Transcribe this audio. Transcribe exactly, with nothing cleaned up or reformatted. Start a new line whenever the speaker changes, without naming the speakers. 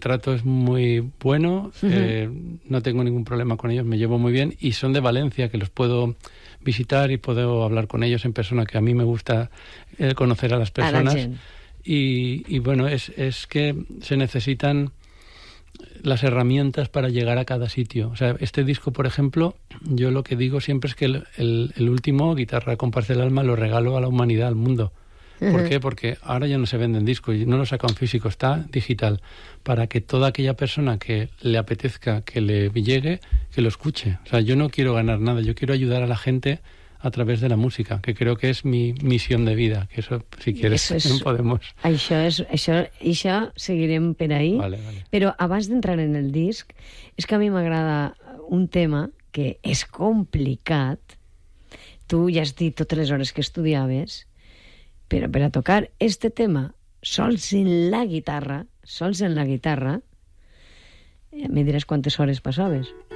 trato es muy bueno, uh-huh. eh, no tengo ningún problema con ellos, me llevo muy bien, y son de Valencia, que los puedo visitar y puedo hablar con ellos en persona, que a mí me gusta eh, conocer a las personas.
A la gent.
Y, y bueno, es, es que se necesitan las herramientas para llegar a cada sitio. O sea, este disco, por ejemplo, yo lo que digo siempre es que el, el, el último, Guitarra comparte el alma, lo regalo a la humanidad, al mundo. ¿Por uh-huh. qué? Porque ahora ya no se venden discos, no lo sacan físico, está digital, para que toda aquella persona que le apetezca, que le llegue, que lo escuche. O sea, yo no quiero ganar nada, yo quiero ayudar a la gente a través de la música, que creo que es mi misión de vida, que eso, si quieres,
és,
no podemos...
Això, és, això, això seguirem per ahí,
vale, vale.
Però abans d'entrar en el disc, és que a mi m'agrada un tema que és complicat. Tu ja has dit totes les hores que estudiaves, però per a tocar este tema sols en la guitarra, sols en la guitarra, me diràs quantes hores passaves.